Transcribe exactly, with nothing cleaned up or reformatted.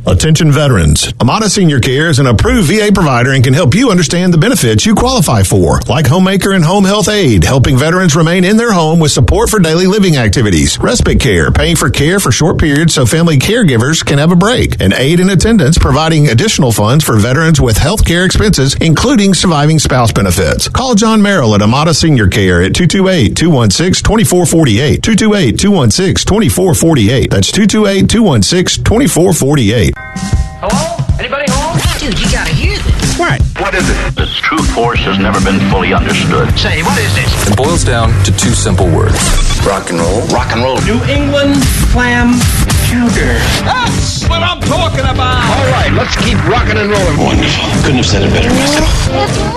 Attention veterans. Amada Senior Care is an approved V A provider and can help you understand the benefits you qualify for, like Homemaker and Home Health Aid, helping veterans remain in their home with support for daily living activities, respite care, paying for care for short periods so family caregivers can have a break, and aid in attendance, providing additional funds for veterans with health care expenses, including surviving spouse benefits. Call John Merrill at Amada Senior Care at two two eight, two one six, two four four eight, two two eight, two one six, two four four eight. That's two two eight, two one six, two four four eight. Hello? Anybody home? Dude, you gotta hear this. What? What is it? Its true force has never been fully understood. Say, what is this? It boils down to two simple words. Rock and roll. Rock and roll. New England clam chowder. That's what I'm talking about. All right, let's keep rocking and rolling. Wonderful. Couldn't have said it better myself. It's